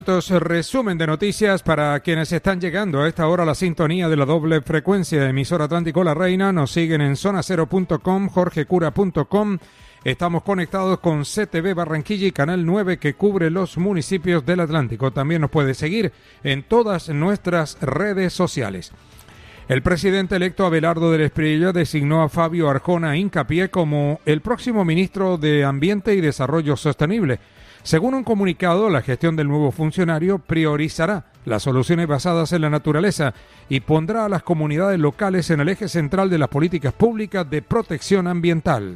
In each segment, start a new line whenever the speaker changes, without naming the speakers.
Resumen de noticias para quienes están llegando a esta hora a la sintonía de la doble frecuencia de emisora Atlántico La Reina. Nos siguen en zonacero.com, jorgecura.com. Estamos conectados con CTV Barranquilla y Canal 9 que cubre los municipios del Atlántico. También nos puede seguir en todas nuestras redes sociales. El presidente electo Abelardo del Espriella designó a Fabio Arjona Hincapié como el próximo ministro de Ambiente y Desarrollo Sostenible. Según un comunicado, la gestión del nuevo funcionario priorizará las soluciones basadas en la naturaleza y pondrá a las comunidades locales en el eje central de las políticas públicas de protección ambiental.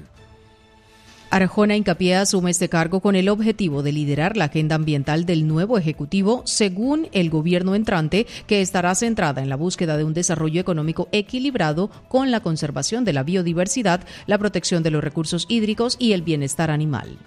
Arjona Hincapié asume este cargo con el objetivo de liderar la agenda ambiental del nuevo Ejecutivo, según el gobierno entrante, que estará centrada en la búsqueda de un desarrollo económico equilibrado con la conservación de la biodiversidad, la protección de los recursos hídricos y el bienestar animal.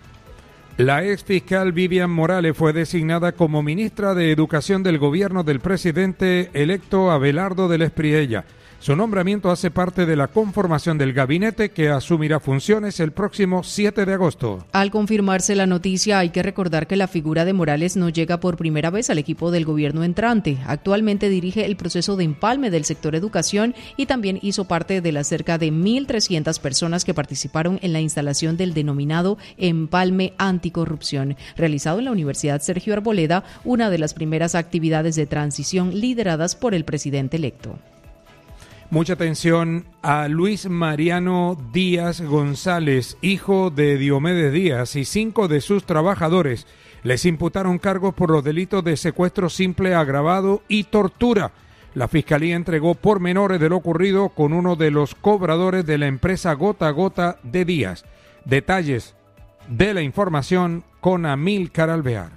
La ex fiscal Vivian Morales fue designada como ministra de Educación del gobierno del presidente electo Abelardo del Espriella. Su nombramiento hace parte de la conformación del gabinete que asumirá funciones el próximo 7 de agosto.
Al confirmarse la noticia, hay que recordar que la figura de Morales no llega por primera vez al equipo del gobierno entrante. Actualmente dirige el proceso de empalme del sector educación y también hizo parte de las cerca de 1.300 personas que participaron en la instalación del denominado empalme anticorrupción, realizado en la Universidad Sergio Arboleda, una de las primeras actividades de transición lideradas por el presidente electo.
Mucha atención a Luis Mariano Díaz González, hijo de Diomedes Díaz, y 5 de sus trabajadores. Les imputaron cargos por los delitos de secuestro simple agravado y tortura. La Fiscalía entregó pormenores de lo ocurrido con uno de los cobradores de la empresa Gota a Gota de Díaz. Detalles de la información con Amílcar Alvear.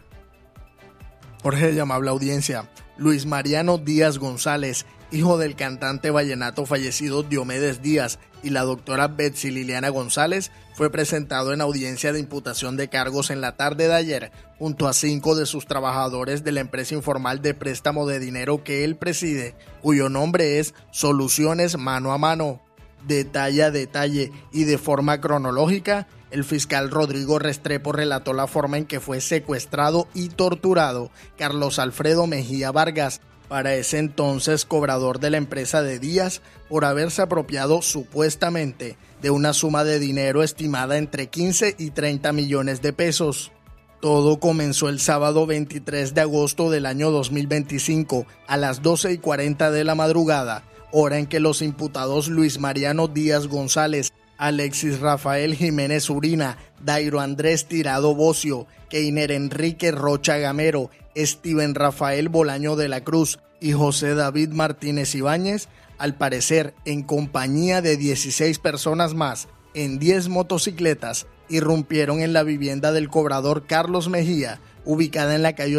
Jorge, amable audiencia. Luis Mariano Díaz González, hijo del cantante vallenato fallecido Diomedes Díaz, y la doctora Betsy Liliana González, fue presentado en audiencia de imputación de cargos en la tarde de ayer, junto a 5 de sus trabajadores de la empresa informal de préstamo de dinero que él preside, cuyo nombre es Soluciones Mano a Mano. Detalle a detalle y de forma cronológica, el fiscal Rodrigo Restrepo relató la forma en que fue secuestrado y torturado Carlos Alfredo Mejía Vargas, para ese entonces cobrador de la empresa de Díaz, por haberse apropiado supuestamente de una suma de dinero estimada entre 15 y 30 millones de pesos. Todo comenzó el sábado 23 de agosto del año 2025 a las 12:40 de la madrugada, hora en que los imputados Luis Mariano Díaz González, Alexis Rafael Jiménez Urina, Dairo Andrés Tirado Bocio, Keiner Enrique Rocha Gamero, Steven Rafael Bolaño de la Cruz y José David Martínez Ibáñez, al parecer en compañía de 16 personas más, en 10 motocicletas, irrumpieron en la vivienda del cobrador Carlos Mejía, ubicada en la calle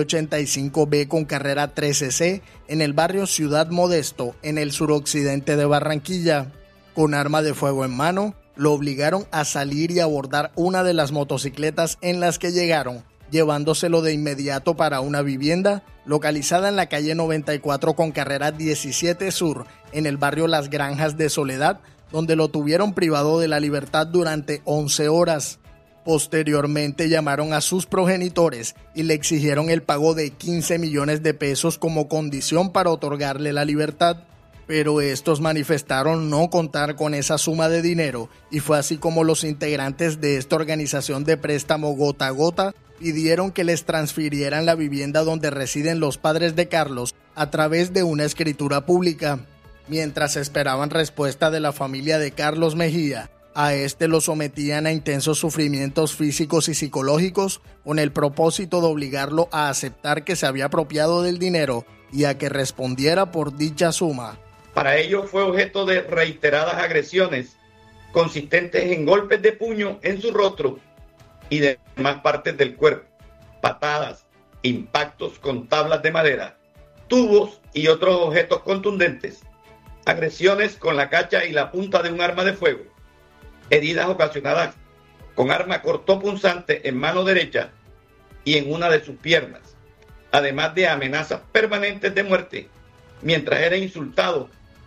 85B con carrera 13C, en el barrio Ciudad Modesto, en el suroccidente de Barranquilla. Con arma de fuego en mano, lo obligaron a salir y abordar una de las motocicletas en las que llegaron, llevándoselo de inmediato para una vivienda localizada en la calle 94 con carrera 17 Sur, en el barrio Las Granjas de Soledad, donde lo tuvieron privado de la libertad durante 11 horas. Posteriormente llamaron a sus progenitores y le exigieron el pago de 15 millones de pesos como condición para otorgarle la libertad. Pero estos manifestaron no contar con esa suma de dinero y fue así como los integrantes de esta organización de préstamo Gota a Gota pidieron que les transfirieran la vivienda donde residen los padres de Carlos a través de una escritura pública. Mientras esperaban respuesta de la familia de Carlos Mejía, a este lo sometían a intensos sufrimientos físicos y psicológicos con el propósito de obligarlo a aceptar que se había apropiado del dinero y a que respondiera por dicha suma.
Para ello fue objeto de reiteradas agresiones consistentes en golpes de puño en su rostro y demás partes del cuerpo, patadas, impactos con tablas de madera, tubos y otros objetos contundentes, agresiones con la cacha y la punta de un arma de fuego, heridas ocasionadas con arma cortopunzante en mano derecha y en una de sus piernas, además de amenazas permanentes de muerte, mientras era insultado,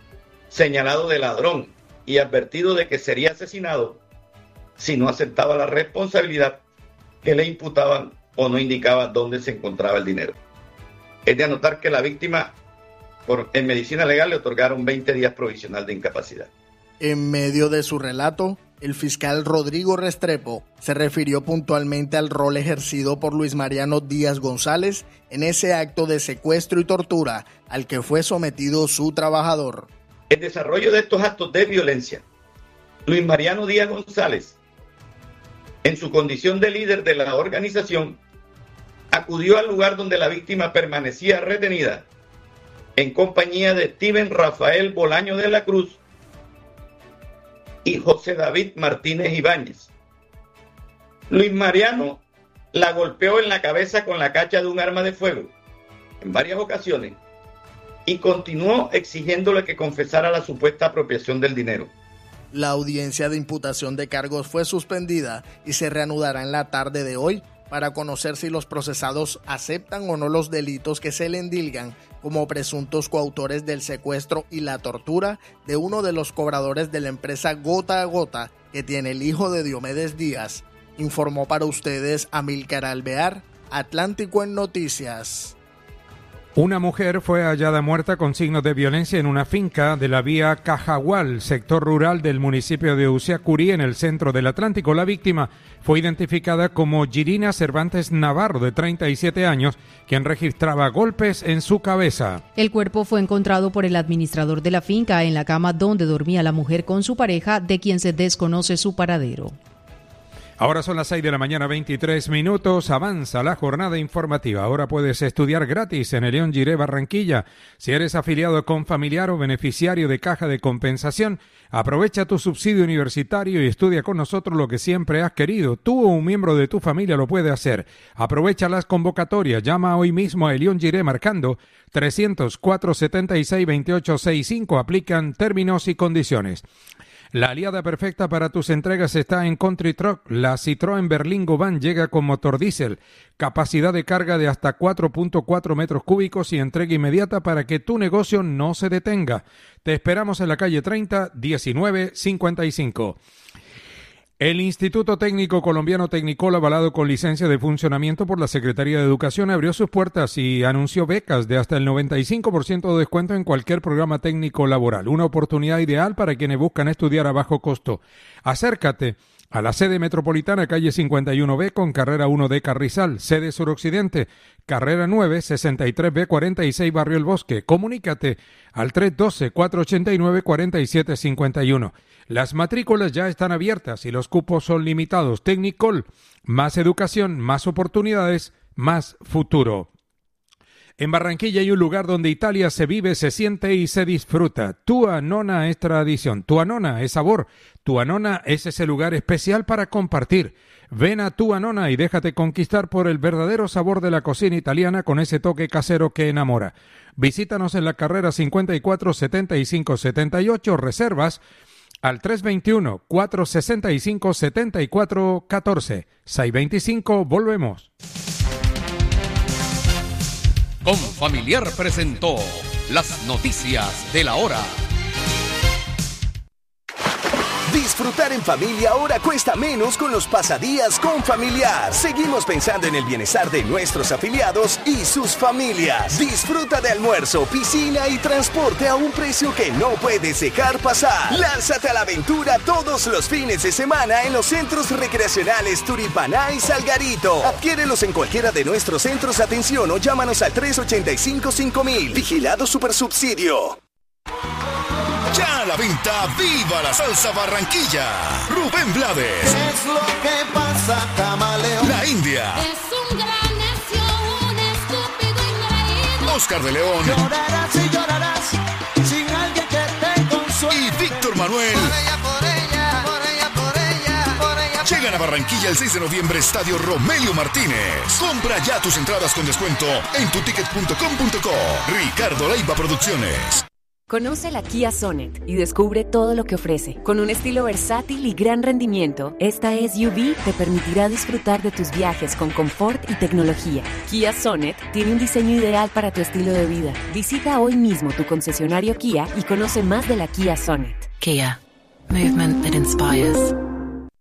señalado de ladrón y advertido de que sería asesinado si no aceptaba la responsabilidad que le imputaban o no indicaba dónde se encontraba el dinero. Es de anotar que la víctima, en medicina legal, le otorgaron 20 días provisional de incapacidad.
En medio de su relato, el fiscal Rodrigo Restrepo se refirió puntualmente al rol ejercido por Luis Mariano Díaz González en ese acto de secuestro y tortura al que fue sometido su trabajador.
El desarrollo de estos actos de violencia, Luis Mariano Díaz González, en su condición de líder de la organización, acudió al lugar donde la víctima permanecía retenida en compañía de Steven Rafael Bolaño de la Cruz y José David Martínez Ibáñez. Luis Mariano la golpeó en la cabeza con la cacha de un arma de fuego en varias ocasiones y continuó exigiéndole que confesara la supuesta apropiación del dinero.
La audiencia de imputación de cargos fue suspendida y se reanudará en la tarde de hoy para conocer si los procesados aceptan o no los delitos que se le endilgan como presuntos coautores del secuestro y la tortura de uno de los cobradores de la empresa Gota a Gota que tiene el hijo de Diomedes Díaz. Informó para ustedes Amílcar Alvear, Atlántico en Noticias.
Una mujer fue hallada muerta con signos de violencia en una finca de la vía Cajagual, sector rural del municipio de Uciacurí, en el centro del Atlántico. La víctima fue identificada como Girina Cervantes Navarro, de 37 años, quien registraba golpes en su cabeza.
El cuerpo fue encontrado por el administrador de la finca en la cama donde dormía la mujer con su pareja, de quien se desconoce su paradero.
Ahora son las 6 de la mañana, 23 minutos. Avanza la jornada informativa. Ahora puedes estudiar gratis en el León Giré Barranquilla. Si eres afiliado con familiar o beneficiario de Caja de Compensación, aprovecha tu subsidio universitario y estudia con nosotros lo que siempre has querido. Tú o un miembro de tu familia lo puede hacer. Aprovecha las convocatorias. Llama hoy mismo a León Giré marcando 300-476-2865. Aplican términos y condiciones. La aliada perfecta para tus entregas está en Country Truck. La Citroën Berlingo Van llega con motor diésel, capacidad de carga de hasta 4.4 metros cúbicos y entrega inmediata para que tu negocio no se detenga. Te esperamos en la calle 30, 1955. El Instituto Técnico Colombiano Tecnicol, avalado con licencia de funcionamiento por la Secretaría de Educación, abrió sus puertas y anunció becas de hasta el 95% de descuento en cualquier programa técnico laboral. Una oportunidad ideal para quienes buscan estudiar a bajo costo. Acércate a la sede metropolitana, calle 51B con carrera 1D Carrizal, sede suroccidente, carrera 9, 63B 46 Barrio El Bosque. Comunícate al 312-489-4751. Las matrículas ya están abiertas y los cupos son limitados. Tecnicol, más educación, más oportunidades, más futuro. En Barranquilla hay un lugar donde Italia se vive, se siente y se disfruta. Tua Nonna es tradición, Tua Nonna es sabor, Tua Nonna es ese lugar especial para compartir. Ven a Tua Nonna y déjate conquistar por el verdadero sabor de la cocina italiana con ese toque casero que enamora. Visítanos en la carrera 54 75 78, reservas al 321-465-7414. 625, volvemos.
Confamiliar presentó las noticias de la hora.
Disfrutar en familia ahora cuesta menos con los pasadías Confamiliar. Seguimos pensando en el bienestar de nuestros afiliados y sus familias. Disfruta de almuerzo, piscina y transporte a un precio que no puedes dejar pasar. Lánzate a la aventura todos los fines de semana en los centros recreacionales Turipaná y Salgarito. Adquiérelos en cualquiera de nuestros centros de atención o llámanos al 385-5000. Vigilado Supersubsidio.
Ya a la venta, ¡viva la salsa Barranquilla! Rubén Blades.
¿Qué es lo que pasa, camaleón?
La India.
Es un gran necio, un estúpido increíble.
Oscar de León.
Llorarás y llorarás sin alguien que te consuele.
Y Víctor Manuel.
Por ella, por ella, por ella, por ella, por ella.
Llegan a Barranquilla el 6 de noviembre, Estadio Romelio Martínez. Compra ya tus entradas con descuento en tuticket.com.co. Ricardo Leiva Producciones.
Conoce la Kia Sonet y descubre todo lo que ofrece. Con un estilo versátil y gran rendimiento, esta SUV te permitirá disfrutar de tus viajes con confort y tecnología. Kia Sonet tiene un diseño ideal para tu estilo de vida. Visita hoy mismo tu concesionario Kia y conoce más de la Kia Sonet.
Kia. Movement that inspires.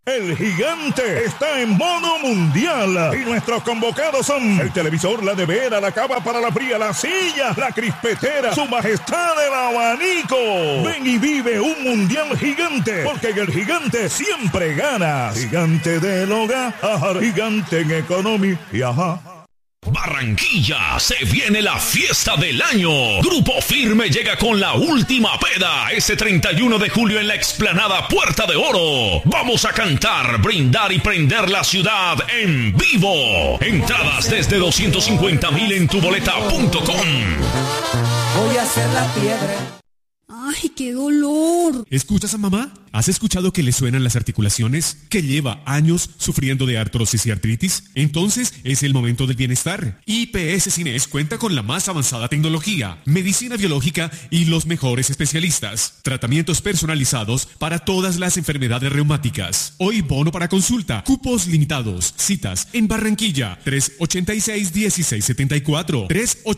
El gigante está en modo mundial y nuestros convocados son el televisor, la nevera, la cava para la fría, la silla, la crispetera, su majestad el abanico. Ven y vive un mundial gigante, porque en el gigante siempre ganas. Gigante del hogar, gigante en economía y
Barranquilla, se viene la fiesta del año. Grupo Firme llega con la última peda este 31 de julio en la explanada Puerta de Oro. Vamos a cantar, brindar y prender la ciudad en vivo. Entradas desde 250,000 en tuboleta.com.
Voy a hacer la piedra.
¡Ay, qué dolor!
¿Escuchas a mamá? ¿Has escuchado que le suenan las articulaciones? ¿Que lleva años sufriendo de artrosis y artritis? Entonces es el momento del bienestar. IPS Cines cuenta con la más avanzada tecnología, medicina biológica y los mejores especialistas. Tratamientos personalizados para todas las enfermedades reumáticas. Hoy bono para consulta, cupos limitados, citas en Barranquilla, 386-1674,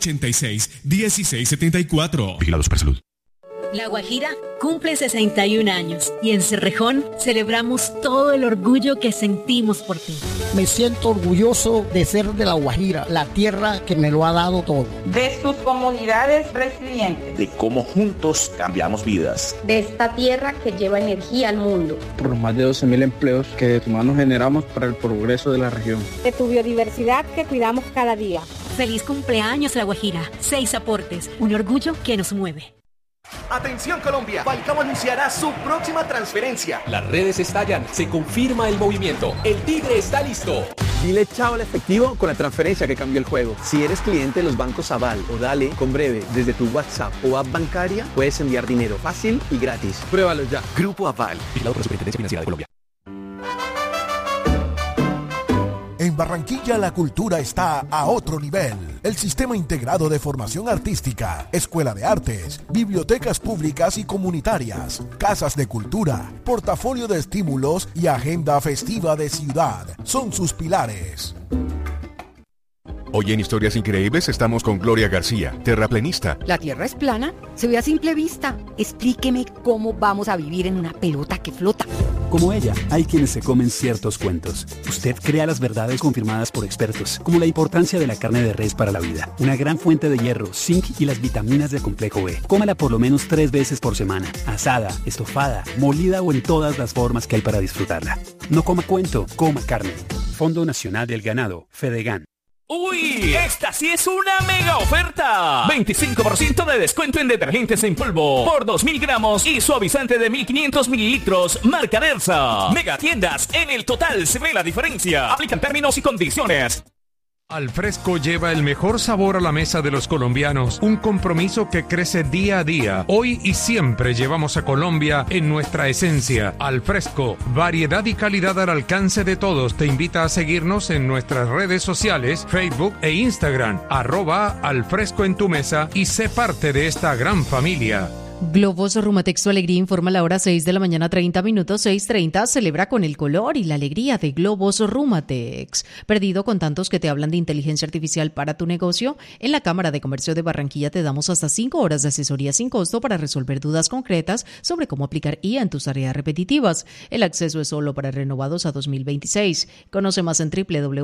386-1674.
Vigilado Supersalud.
La Guajira cumple 61 años y en Cerrejón celebramos todo el orgullo que sentimos por ti.
Me siento orgulloso de ser de La Guajira, la tierra que me lo ha dado todo.
De sus comunidades resilientes.
De cómo juntos cambiamos vidas.
De esta tierra que lleva energía al mundo.
Por los más de 12,000 empleos que de tu mano generamos para el progreso de la región.
De tu biodiversidad que cuidamos cada día.
Feliz cumpleaños La Guajira. 6 aportes, un orgullo que nos mueve.
Atención Colombia, Falcao anunciará su próxima transferencia.
Las redes estallan, se confirma el movimiento, el Tigre está listo.
Dile chao al efectivo con la transferencia que cambió el juego. Si eres cliente de los bancos Aval o Dale, con Breve, desde tu WhatsApp o app bancaria, puedes enviar dinero fácil y gratis. Pruébalo ya. Grupo Aval, vigilado por la Superintendencia Financiera de Colombia.
En Barranquilla la cultura está a otro nivel. El Sistema Integrado de Formación Artística, Escuela de Artes, bibliotecas públicas y comunitarias, casas de cultura, portafolio de estímulos y agenda festiva de ciudad son sus pilares.
Hoy en Historias Increíbles estamos con Gloria García, terraplenista.
¿La Tierra es plana? Se ve a simple vista. Explíqueme cómo vamos a vivir en una pelota que flota.
Como ella, hay quienes se comen ciertos cuentos. Usted crea las verdades confirmadas por expertos, como la importancia de la carne de res para la vida, una gran fuente de hierro, zinc y las vitaminas del complejo B. Cómala por lo menos 3 veces por semana, asada, estofada, molida o en todas las formas que hay para disfrutarla. No coma cuento, coma carne. Fondo Nacional del Ganado, Fedegan.
¡Uy! ¡Esta sí es una mega oferta! 25% de descuento en detergentes en polvo por 2.000 gramos y suavizante de 1.500 mililitros marca Dersa. Mega tiendas, en el total se ve la diferencia. Aplican términos y condiciones.
Alfresco lleva el mejor sabor a la mesa de los colombianos, un compromiso que crece día a día. Hoy y siempre llevamos a Colombia en nuestra esencia. Alfresco, variedad y calidad al alcance de todos. Te invita a seguirnos en nuestras redes sociales, Facebook e Instagram, @Alfresco en tu mesa y sé parte de esta gran familia.
Globos Rumatex, tu alegría, informa la hora 6 de la mañana, 30 minutos, 6:30. Celebra con el color y la alegría de Globos Rumatex. Perdido con tantos que te hablan de inteligencia artificial para tu negocio, en la Cámara de Comercio de Barranquilla te damos hasta 5 horas de asesoría sin costo para resolver dudas concretas sobre cómo aplicar IA en tus tareas repetitivas. El acceso es solo para renovados a 2026. Conoce más en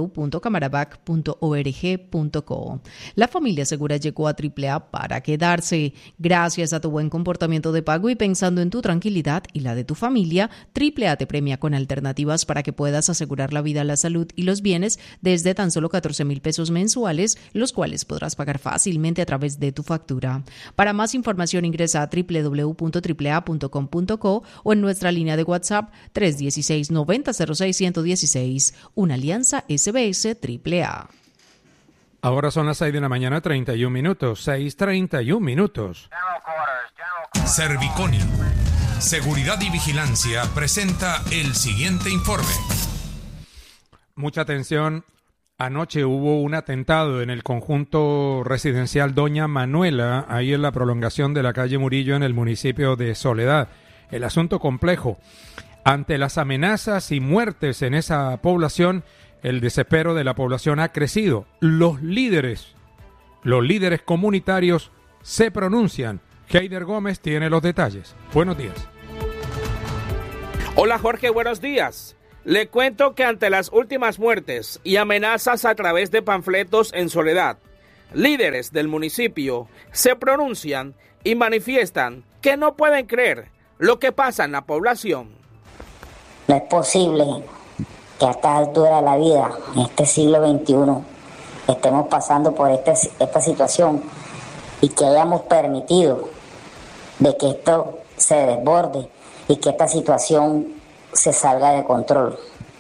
www.camarabac.org.co. La familia segura llegó a AAA para quedarse. Gracias a tu buen comportamiento de pago y pensando en tu tranquilidad y la de tu familia, AAA te premia con alternativas para que puedas asegurar la vida, la salud y los bienes desde tan solo 14,000 pesos mensuales, los cuales podrás pagar fácilmente a través de tu factura. Para más información ingresa a www.aaa.com.co o en nuestra línea de WhatsApp 316-9006-116. Una alianza SBS AAA.
Ahora son las 6 de la mañana, 31 minutos. 6:31 minutos.
Serviconi, Seguridad y Vigilancia, presenta el siguiente informe.
Mucha atención. Anoche hubo un atentado en el conjunto residencial Doña Manuela, ahí en la prolongación de la calle Murillo en el municipio de Soledad. El asunto complejo. Ante las amenazas y muertes en esa población, el desespero de la población ha crecido. Los líderes comunitarios se pronuncian. Heider Gómez tiene los detalles. Buenos días.
Hola Jorge, buenos días.
Le cuento que ante las últimas muertes y amenazas a través de panfletos en Soledad, líderes del municipio se pronuncian y manifiestan que no pueden creer lo que pasa en la población.
No es posible que a esta altura de la vida, en este siglo XXI, estemos pasando por esta situación y que hayamos permitido de que esto se desborde y que esta situación se salga de control.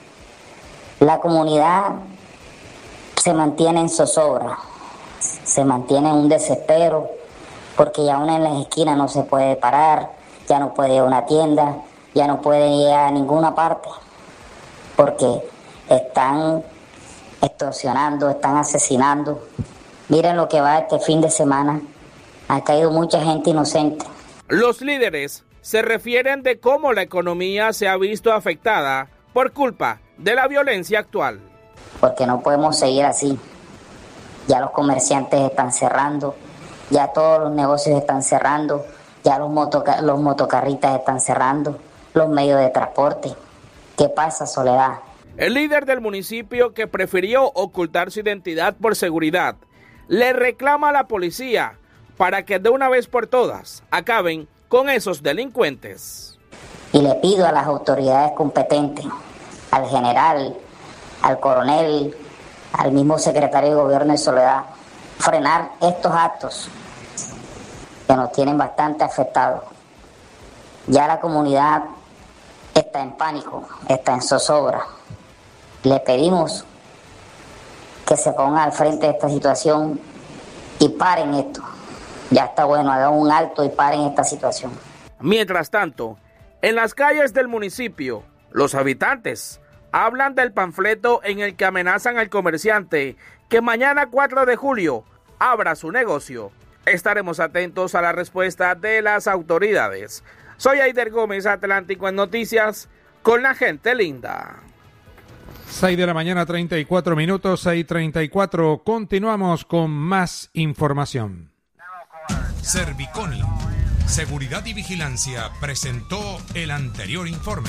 La comunidad se mantiene en zozobra, se mantiene en un desespero, porque ya una en las esquinas no se puede parar, ya no puede ir a una tienda, ya no puede ir a ninguna parte, porque están extorsionando, están asesinando. Miren lo que va este fin de semana, ha caído mucha gente inocente.
Los líderes se refieren de cómo la economía se ha visto afectada por culpa de la violencia actual.
Porque no podemos seguir así. Ya los comerciantes están cerrando, ya todos los negocios están cerrando, ya los motocarritas están cerrando, los medios de transporte. ¿Qué pasa, Soledad?
El líder del municipio, que prefirió ocultar su identidad por seguridad, le reclama a la policía para que de una vez por todas acaben con esos delincuentes.
Y le pido a las autoridades competentes, al general, al coronel, al mismo secretario de gobierno de Soledad, frenar estos actos que nos tienen bastante afectados. Ya la comunidad está en pánico, está en zozobra. Le pedimos que se pongan al frente de esta situación y paren esto. Ya está bueno, hagan un alto y paren esta situación.
Mientras tanto, en las calles del municipio, los habitantes hablan del panfleto en el que amenazan al comerciante que mañana 4 de julio abra su negocio. Estaremos atentos a la respuesta de las autoridades. Soy Aider Gómez, Atlántico en Noticias, con la gente linda.
6 de la mañana, 34 minutos, 6:34. Continuamos con más información.
Serviconi, Seguridad y Vigilancia, presentó el anterior informe.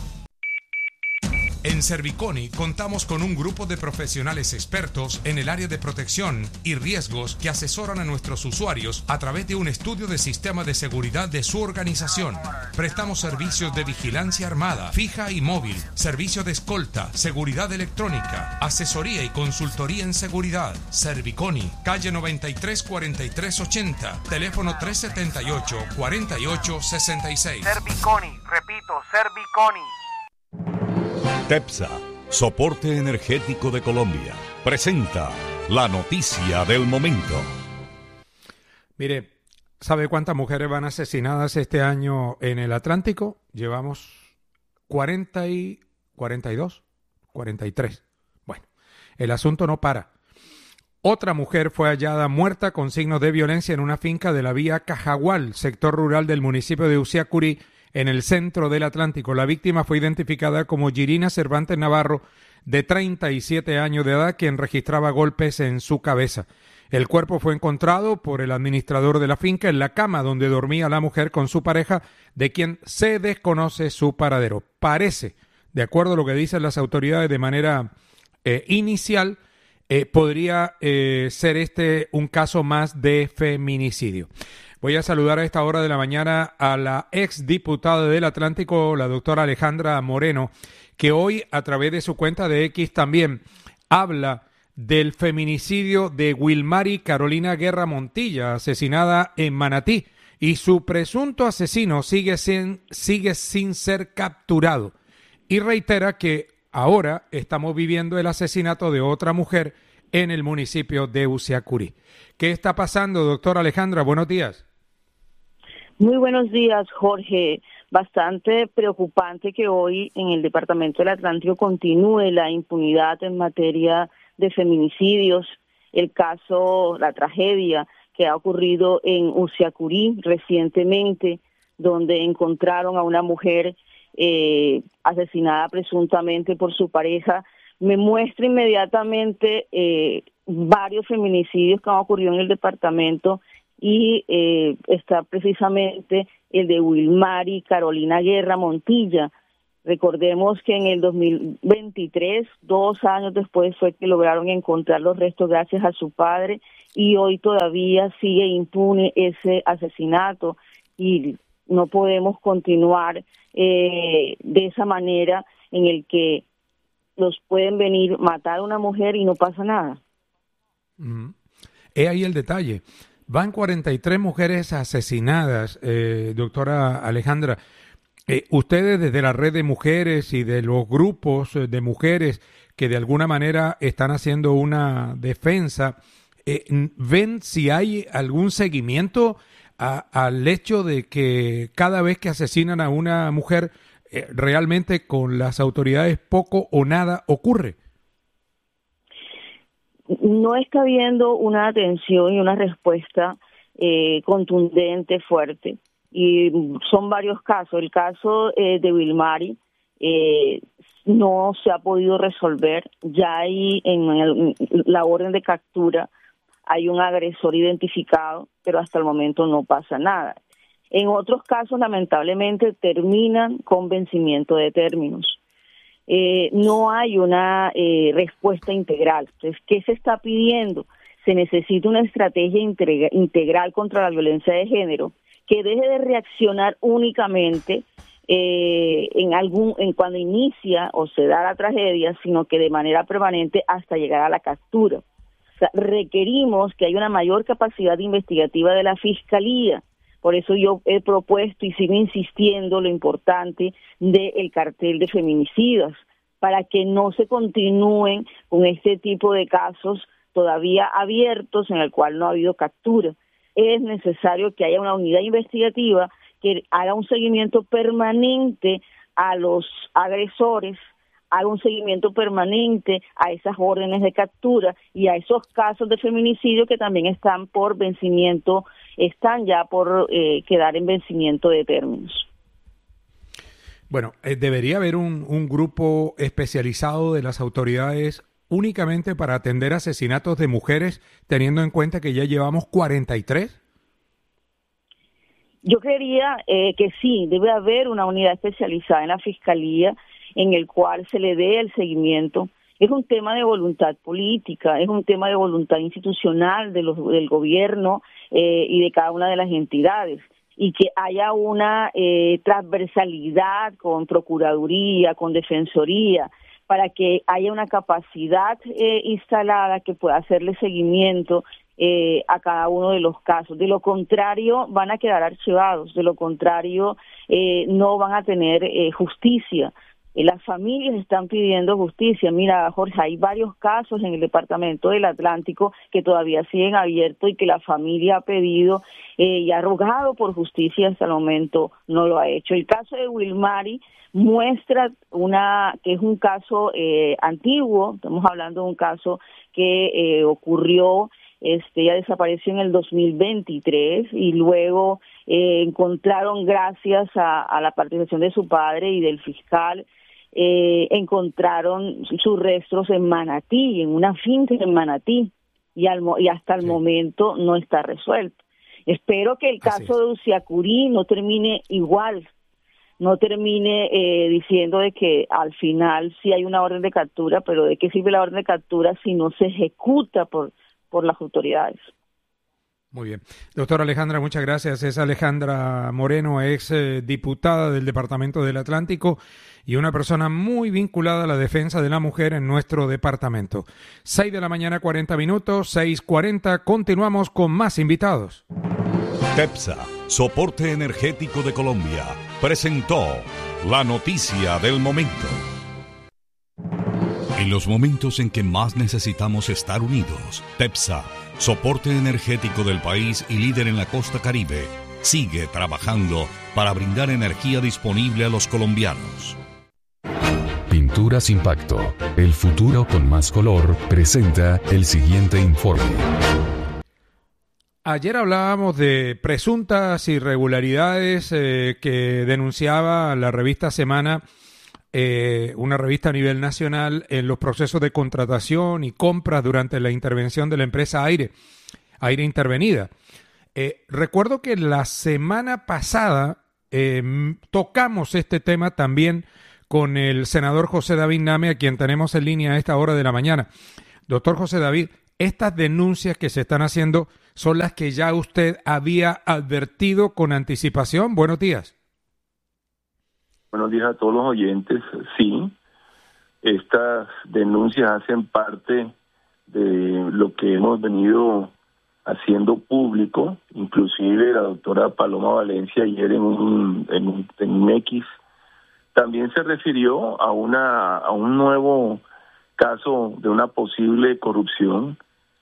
En Serviconi contamos con un grupo de profesionales expertos en el área de protección y riesgos que asesoran a nuestros usuarios a través de un estudio de sistema de seguridad de su organización. Prestamos servicios de vigilancia armada, fija y móvil, servicio de escolta, seguridad electrónica, asesoría y consultoría en seguridad. Serviconi, calle 93 43 80, teléfono 378 48 66.
Serviconi, repito, Serviconi.
TEPSA, Soporte Energético de Colombia, presenta la noticia del momento.
Mire, ¿sabe cuántas mujeres van asesinadas este año en el Atlántico? Llevamos 40 y 42, 43. Bueno, el asunto no para. Otra mujer fue hallada muerta con signos de violencia en una finca de la vía Cajagual, sector rural del municipio de Uciacurí, en el centro del Atlántico. La víctima fue identificada como Girina Cervantes Navarro, de 37 años de edad, quien registraba golpes en su cabeza. El cuerpo fue encontrado por el administrador de la finca en la cama donde dormía la mujer con su pareja, de quien se desconoce su paradero. Parece, de acuerdo a lo que dicen las autoridades de manera inicial, podría ser este un caso más de feminicidio. Voy a saludar a esta hora de la mañana a la exdiputada del Atlántico, la doctora Alejandra Moreno, que hoy a través de su cuenta de X también habla del feminicidio de Wilmary Carolina Guerra Montilla, asesinada en Manatí, y su presunto asesino sigue sin ser capturado. Y reitera que ahora estamos viviendo el asesinato de otra mujer en el municipio de Uciacurí. ¿Qué está pasando, doctora Alejandra? Buenos días.
Muy buenos días, Jorge. Bastante preocupante que hoy en el Departamento del Atlántico continúe la impunidad en materia de feminicidios. El caso, la tragedia que ha ocurrido en Uciacurí recientemente, donde encontraron a una mujer asesinada presuntamente por su pareja, me muestra inmediatamente varios feminicidios que han ocurrido en el departamento, y está precisamente el de Wilmary Carolina Guerra Montilla, Recordemos que en el 2023, 2 años después, fue que lograron encontrar los restos gracias a su padre, y hoy todavía sigue impune ese asesinato, y no podemos continuar de esa manera en el que los pueden venir matar a una mujer y no pasa nada.
Es ahí el detalle. Van 43 mujeres asesinadas, doctora Alejandra. Ustedes desde la red de mujeres y de los grupos de mujeres que de alguna manera están haciendo una defensa, ¿ven si hay algún seguimiento al hecho de que cada vez que asesinan a una mujer, realmente con las autoridades poco o nada ocurre?
No está habiendo una atención y una respuesta contundente, fuerte. Y son varios casos. El caso de Wilmary no se ha podido resolver. Ya hay en la orden de captura, hay un agresor identificado, pero hasta el momento no pasa nada. En otros casos, lamentablemente, terminan con vencimiento de términos. No hay una respuesta integral. Entonces, ¿qué se está pidiendo? Se necesita una estrategia integral contra la violencia de género que deje de reaccionar únicamente en cuando inicia o se da la tragedia, sino que de manera permanente hasta llegar a la captura. O sea, requerimos que haya una mayor capacidad investigativa de la Fiscalía. Por eso yo he propuesto y sigo insistiendo lo importante del cartel de feminicidas, para que no se continúen con este tipo de casos todavía abiertos en el cual no ha habido captura. Es necesario que haya una unidad investigativa que haga un seguimiento permanente a los agresores, haga un seguimiento permanente a esas órdenes de captura y a esos casos de feminicidio que también están por vencimiento, están ya por quedar en vencimiento de términos.
Bueno, debería haber un grupo especializado de las autoridades únicamente para atender asesinatos de mujeres, teniendo en cuenta que ya llevamos 43.
Yo creería que sí, debe haber una unidad especializada en la Fiscalía en el cual se le dé el seguimiento. Es un tema de voluntad política, es un tema de voluntad institucional del gobierno y de cada una de las entidades, y que haya una transversalidad con Procuraduría, con Defensoría, para que haya una capacidad instalada que pueda hacerle seguimiento a cada uno de los casos. De lo contrario, van a quedar archivados, de lo contrario, no van a tener justicia. Las familias están pidiendo justicia. Mira, Jorge, hay varios casos en el departamento del Atlántico que todavía siguen abiertos y que la familia ha pedido y ha rogado por justicia, hasta el momento no lo ha hecho. El caso de Wilmary muestra que es un caso antiguo. Estamos hablando de un caso que ocurrió, ella desapareció en el 2023 y luego encontraron, gracias a la participación de su padre y del fiscal, encontraron sus restos en Manatí, en una finca en Manatí, y hasta el momento no está resuelto. Espero que el caso de Uciacurí no termine igual, no termine diciendo de que al final sí hay una orden de captura, pero ¿de qué sirve la orden de captura si no se ejecuta por las autoridades?
Muy bien. Doctora Alejandra, muchas gracias. Es Alejandra Moreno, ex diputada del Departamento del Atlántico y una persona muy vinculada a la defensa de la mujer en nuestro departamento. 6 de la mañana, 40 minutos, 6:40. Continuamos con más invitados.
TEPSA, Soporte Energético de Colombia, presentó la noticia del momento. En los momentos en que más necesitamos estar unidos, TEPSA, Soporte Energético del país y líder en la costa Caribe, sigue trabajando para brindar energía disponible a los colombianos.
Pinturas Impacto, el futuro con más color, presenta el siguiente informe.
Ayer hablábamos de presuntas irregularidades que denunciaba la revista Semana, una revista a nivel nacional, en los procesos de contratación y compras durante la intervención de la empresa Aire Intervenida. Recuerdo que la semana pasada tocamos este tema también con el senador José David Name, a quien tenemos en línea a esta hora de la mañana. Doctor José David, estas denuncias que se están haciendo son las que ya usted había advertido con anticipación. Buenos días.
Buenos días a todos los oyentes. Sí, estas denuncias hacen parte de lo que hemos venido haciendo público. Inclusive la doctora Paloma Valencia ayer en un X también se refirió a un nuevo caso de una posible corrupción.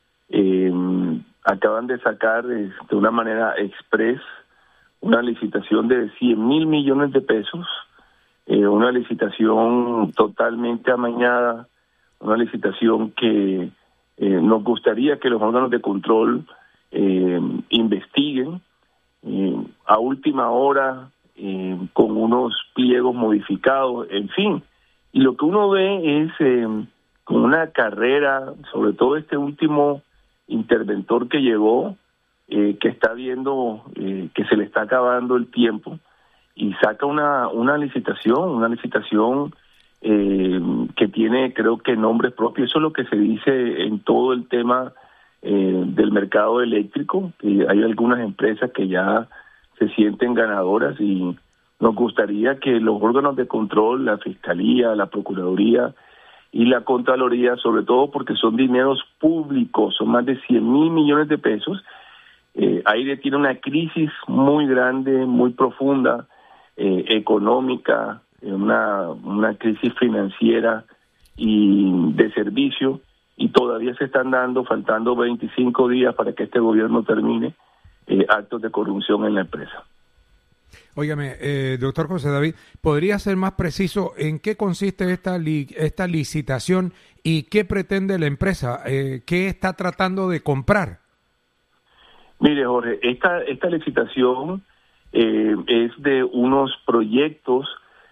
Acaban de sacar de una manera express una licitación de 100.000 millones de pesos, una licitación totalmente amañada, una licitación que nos gustaría que los órganos de control investiguen a última hora, con unos pliegos modificados, en fin. Y lo que uno ve es con una carrera, sobre todo este último interventor que llegó, que está viendo que se le está acabando el tiempo, y saca una licitación que tiene, creo que, nombres propios. Eso es lo que se dice en todo el tema del mercado eléctrico, que hay algunas empresas que ya se sienten ganadoras, y nos gustaría que los órganos de control, la Fiscalía, la Procuraduría y la Contraloría, sobre todo porque son dineros públicos, son más de 100.000 millones de pesos. Aire tiene una crisis muy grande, muy profunda, económica, una crisis financiera y de servicio, y todavía se están dando, faltando 25 días para que este gobierno termine, actos de corrupción en la empresa.
Óigame, doctor José David, ¿podría ser más preciso en qué consiste esta licitación y qué pretende la empresa? ¿Qué está tratando de comprar?
Mire, Jorge, esta licitación es de unos proyectos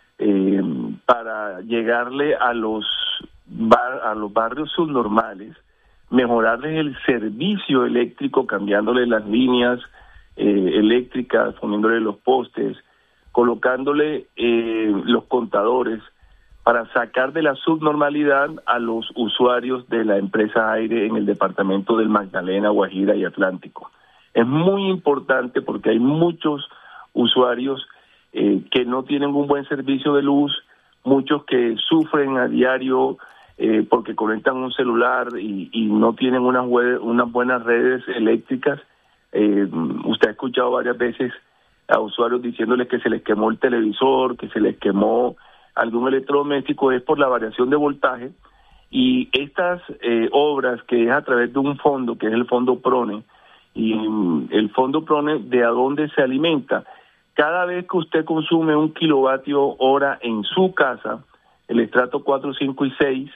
para llegarle a los barrios subnormales, mejorarles el servicio eléctrico, cambiándole las líneas eléctricas, poniéndole los postes, colocándole los contadores, para sacar de la subnormalidad a los usuarios de la empresa Aire en el departamento del Magdalena, Guajira y Atlántico. Es muy importante porque hay muchos usuarios que no tienen un buen servicio de luz, muchos que sufren a diario porque conectan un celular y no tienen unas buenas redes eléctricas. Usted ha escuchado varias veces a usuarios diciéndoles que se les quemó el televisor, que se les quemó algún electrodoméstico. Es por la variación de voltaje, y estas obras, que es a través de un fondo, que es el fondo PRONE, y el fondo PRONE, ¿de a dónde se alimenta? Cada vez que usted consume 1 kilovatio hora en su casa, el estrato 4, 5 y 6,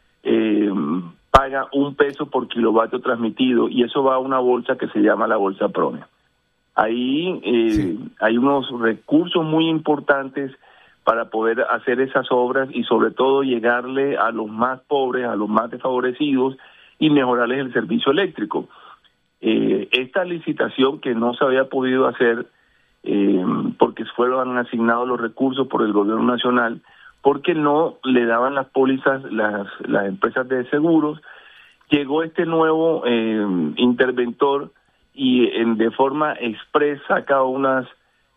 paga $1 por kilovatio transmitido, y eso va a una bolsa que se llama la bolsa PRONE. Ahí hay unos recursos muy importantes para poder hacer esas obras, y sobre todo llegarle a los más pobres, a los más desfavorecidos, y mejorarles el servicio eléctrico. Esta licitación, que no se había podido hacer porque fueron asignados los recursos por el gobierno nacional, porque no le daban las pólizas las empresas de seguros, llegó este nuevo interventor y de forma express saca unos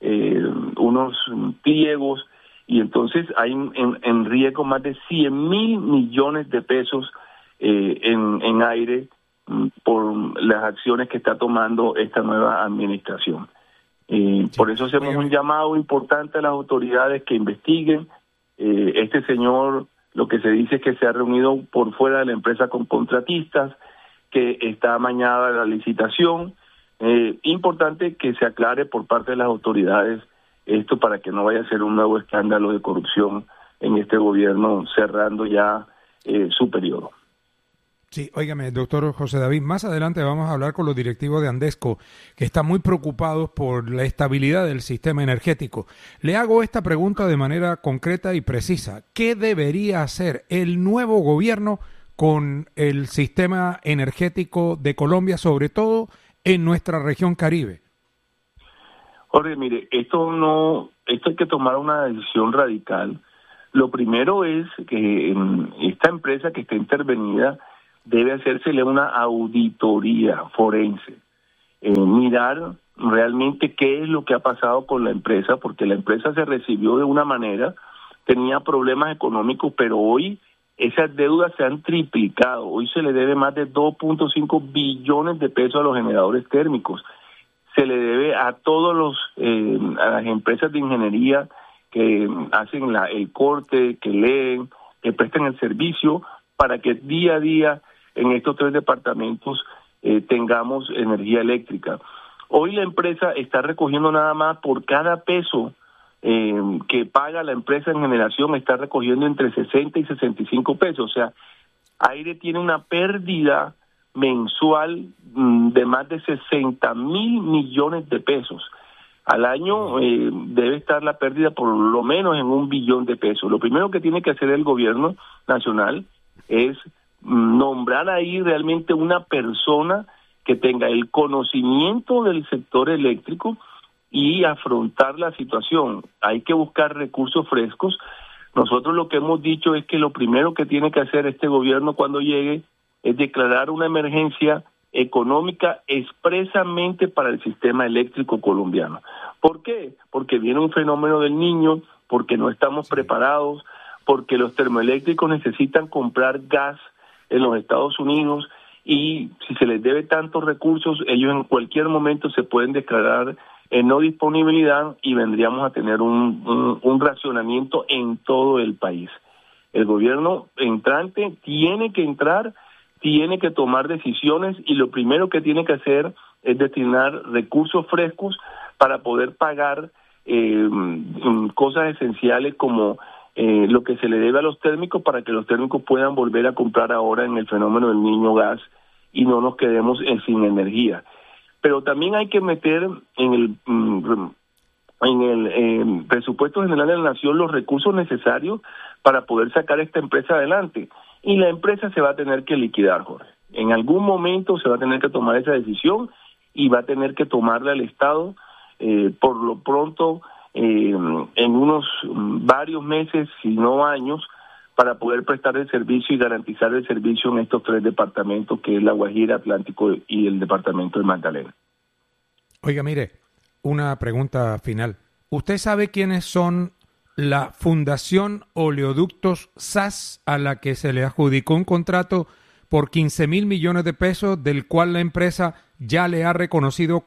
pliegos, y entonces hay en riesgo más de 100.000 millones de pesos en Aire por las acciones que está tomando esta nueva administración. Por eso hacemos un llamado importante a las autoridades que investiguen. Este señor, lo que se dice es que se ha reunido por fuera de la empresa con contratistas, que está amañada la licitación. Importante que se aclare por parte de las autoridades esto, para que no vaya a ser un nuevo escándalo de corrupción en este gobierno, cerrando ya su periodo.
Sí, óigame, doctor José David, más adelante vamos a hablar con los directivos de Andesco, que están muy preocupados por la estabilidad del sistema energético. Le hago esta pregunta de manera concreta y precisa. ¿Qué debería hacer el nuevo gobierno con el sistema energético de Colombia, sobre todo en nuestra región Caribe?
Jorge, mire, esto hay que tomar una decisión radical. Lo primero es que esta empresa que está intervenida debe hacérsele una auditoría forense, mirar realmente qué es lo que ha pasado con la empresa, porque la empresa se recibió de una manera, tenía problemas económicos, pero hoy esas deudas se han triplicado. Hoy se le debe más de 2.5 billones de pesos a los generadores térmicos. Se le debe a a las empresas de ingeniería que hacen el corte, que leen, que prestan el servicio para que día a día en estos 3 departamentos tengamos energía eléctrica. Hoy la empresa está recogiendo nada más por cada peso que paga la empresa en generación, está recogiendo entre 60 y 65 pesos. O sea, Aire tiene una pérdida mensual de más de 60,000 millones de pesos. Al año debe estar la pérdida por lo menos en 1 billón de pesos. Lo primero que tiene que hacer el gobierno nacional es nombrar ahí realmente una persona que tenga el conocimiento del sector eléctrico y afrontar la situación. Hay que buscar recursos frescos. Nosotros lo que hemos dicho es que lo primero que tiene que hacer este gobierno cuando llegue es declarar una emergencia económica expresamente para el sistema eléctrico colombiano. ¿Por qué? Porque viene un fenómeno del Niño, porque no estamos preparados, porque los termoeléctricos necesitan comprar gas en los Estados Unidos y si se les debe tantos recursos, ellos en cualquier momento se pueden declarar en no disponibilidad y vendríamos a tener un racionamiento en todo el país. El gobierno entrante tiene que entrar, tiene que tomar decisiones y lo primero que tiene que hacer es destinar recursos frescos para poder pagar cosas esenciales como lo que se le debe a los térmicos para que los térmicos puedan volver a comprar ahora en el fenómeno del Niño gas y no nos quedemos sin energía. Pero también hay que meter en el presupuesto general de la Nación los recursos necesarios para poder sacar esta empresa adelante. Y la empresa se va a tener que liquidar, Jorge. En algún momento se va a tener que tomar esa decisión y va a tener que tomarla el Estado por lo pronto en unos varios meses, si no años, para poder prestar el servicio y garantizar el servicio en estos 3 departamentos, que es La Guajira, Atlántico y el departamento de Magdalena.
Oiga, mire, una pregunta final. ¿Usted sabe quiénes son la Fundación Oleoductos SAS, a la que se le adjudicó un contrato por 15,000 millones de pesos, del cual la empresa ya le ha reconocido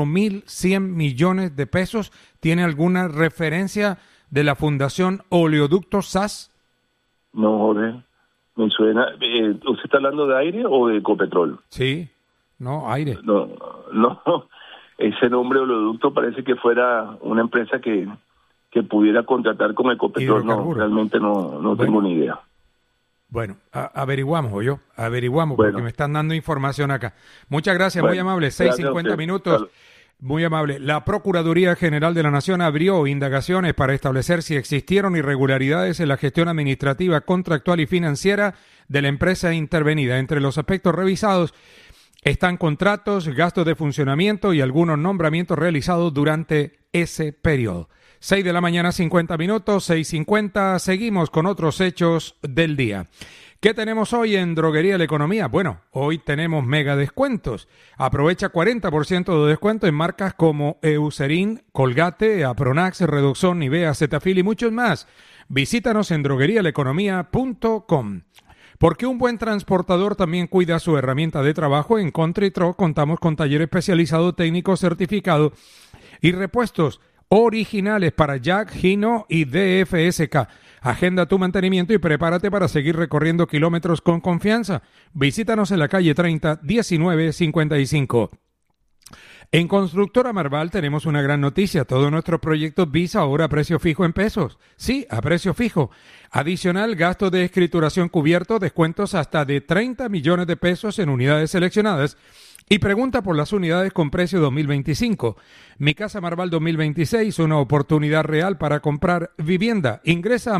4,100 millones de pesos? ¿Tiene alguna referencia de la Fundación Oleoductos SAS?
No, Jorge, me suena. ¿Usted está hablando de Aire o de Ecopetrol?
Sí, no, Aire.
No, ese nombre Oleoducto parece que fuera una empresa que pudiera contratar con Ecopetrol. No, realmente no tengo ni idea.
Bueno, averiguamos, porque me están dando información acá. Muchas gracias, muy amable, 6:50 minutos. Muy amable. La Procuraduría General de la Nación abrió indagaciones para establecer si existieron irregularidades en la gestión administrativa, contractual y financiera de la empresa intervenida. Entre los aspectos revisados están contratos, gastos de funcionamiento y algunos nombramientos realizados durante ese periodo. 6 de la mañana, 50 minutos, 6:50. Seguimos con otros hechos del día. ¿Qué tenemos hoy en Droguería La Economía? Bueno, hoy tenemos mega descuentos. Aprovecha 40% de descuento en marcas como Eucerin, Colgate, Apronax, Redoxon, Nivea, Cetaphil y muchos más. Visítanos en droguerialeconomía.com. Porque un buen transportador también cuida su herramienta de trabajo. En Country Truck contamos con taller especializado, técnico certificado y repuestos originales para Jack, Hino y DFSK. Agenda tu mantenimiento y prepárate para seguir recorriendo kilómetros con confianza. Visítanos en la calle 30, 1955. En Constructora Marval tenemos una gran noticia. Todos nuestros proyectos Visa ahora a precio fijo en pesos. Sí, a precio fijo. Adicional, gasto de escrituración cubierto, descuentos hasta de 30 millones de pesos en unidades seleccionadas. Y pregunta por las unidades con precio 2025. Mi Casa Marval 2026, una oportunidad real para comprar vivienda. Ingresa a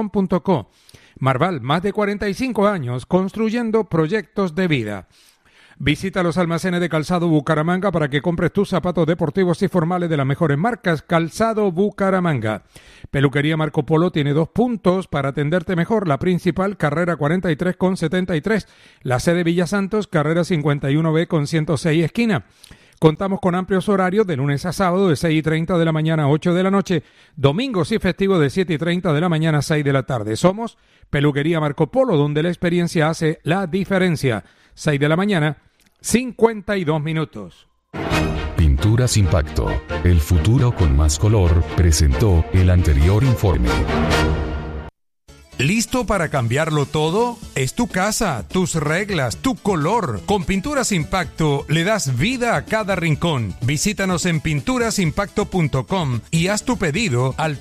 marval.com.co. Marval, más de 45 años construyendo proyectos de vida. Visita los almacenes de Calzado Bucaramanga para que compres tus zapatos deportivos y formales de las mejores marcas. Calzado Bucaramanga. Peluquería Marco Polo tiene 2 puntos para atenderte mejor. La principal, carrera 43 con 73. La sede Villa Santos, carrera 51B con 106 esquina. Contamos con amplios horarios de lunes a sábado de 6:30 de la mañana a 8 de la noche, domingos y festivos de 7:30 de la mañana a 6 de la tarde. Somos Peluquería Marco Polo, donde la experiencia hace la diferencia. 6 de la mañana, 52 minutos.
Pinturas Impacto, el futuro con más color, presentó el anterior informe.
¿Listo para cambiarlo todo? Es tu casa, tus reglas, tu color. Con Pinturas Impacto le das vida a cada rincón. Visítanos en pinturasimpacto.com y haz tu pedido al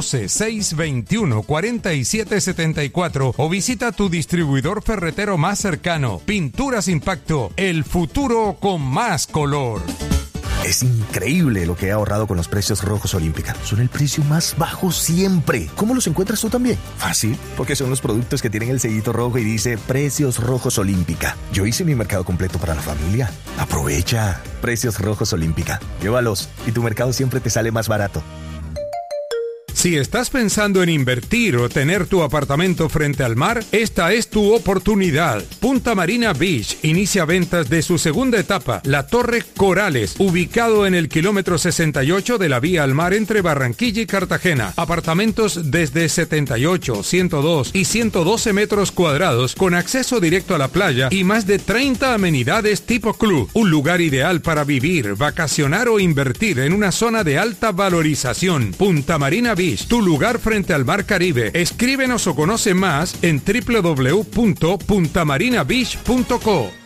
312-621-4774 o visita tu distribuidor ferretero más cercano. Pinturas Impacto, el futuro con más color.
Es increíble lo que he ahorrado con los precios rojos Olímpica. Son el precio más bajo siempre. ¿Cómo los encuentras tú también? Fácil, porque son los productos que tienen el sellito rojo y dice Precios Rojos Olímpica. Yo hice mi mercado completo para la familia. Aprovecha. Precios Rojos Olímpica. Llévalos y tu mercado siempre te sale más barato.
Si estás pensando en invertir o tener tu apartamento frente al mar, esta es tu oportunidad. Punta Marina Beach inicia ventas de su segunda etapa, la Torre Corales, ubicado en el kilómetro 68 de la vía al mar entre Barranquilla y Cartagena. Apartamentos desde 78, 102 y 112 metros cuadrados con acceso directo a la playa y más de 30 amenidades tipo club. Un lugar ideal para vivir, vacacionar o invertir en una zona de alta valorización. Punta Marina Beach, tu lugar frente al Mar Caribe. Escríbenos o conoce más en www.puntamarinabeach.co.